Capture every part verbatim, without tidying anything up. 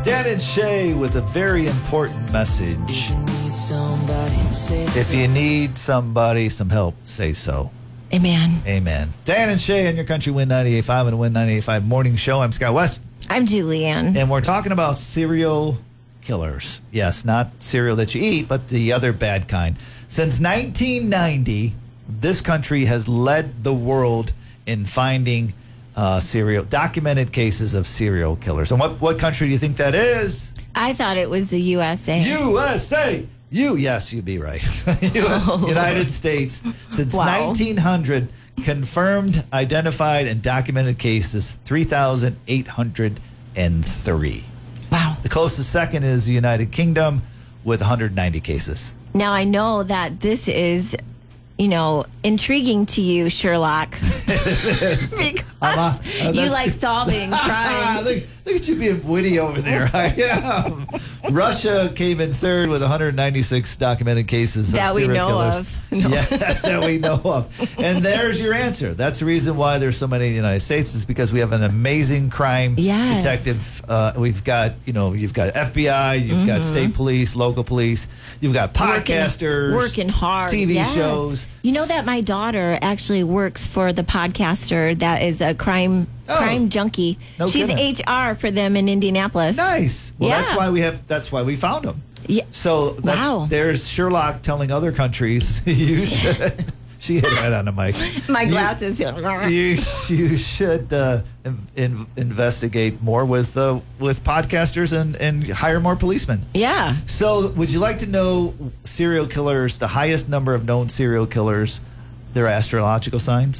Dan and Shay with a very important message. If you need somebody, say If so. you need somebody, some help, say so. Amen. Amen. Dan and Shay on your country Win ninety-eight point five and the Win ninety-eight point five morning show. I'm Scott West. I'm Julianne. And we're talking about serial killers. Yes, not cereal that you eat, but the other bad kind. Since nineteen ninety, this country has led the world in finding uh, serial documented cases of serial killers. And what, what country do you think that is? I thought it was the U S A. U S A. You, yes, you'd be right. United States. Since Wow. nineteen hundred, confirmed, identified, and documented cases, three thousand eight hundred three. Wow. The closest second is the United Kingdom with one hundred ninety cases. Now I know that this is, you know, intriguing to you, Sherlock. because I'm, uh, you that's- like solving crimes. look, look at you being witty over there. I am. Russia came in third with one hundred ninety-six documented cases That of we serial know killers. of. No. Yes, that we know of. And there's your answer. That's the reason why there's so many in the United States is because we have an amazing crime Yes. detective. Uh, we've got, you know, you've got F B I, you've got state police, local police, you've got podcasters, Working, working hard. T V Yes. shows. You know that my daughter actually works for the podcaster that is a crime Oh. crime junkie. No She's kidding. H R for them in Indianapolis. Nice. Well, that's Yeah. why we have. That's why we found them. Yeah. So that, Wow. there's Sherlock telling other countries you should. She hit right on the mic. My You- glasses. You you should uh, in, in, investigate more with uh, with podcasters and, and hire more policemen. Yeah. So, would you like to know serial killers? The highest number of known serial killers, their astrological signs.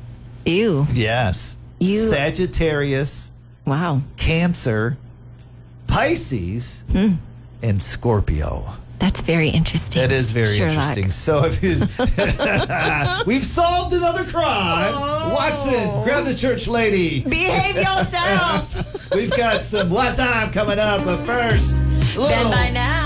Ew. Yes. You- Sagittarius, Wow. Cancer, Pisces, Hmm. and Scorpio. That's very interesting. That is very Sherlock. interesting. So if you, we've solved another crime. Oh. Watson, grab the church lady. Behave yourself. We've got some What's Up coming up, but first, a little Then by now.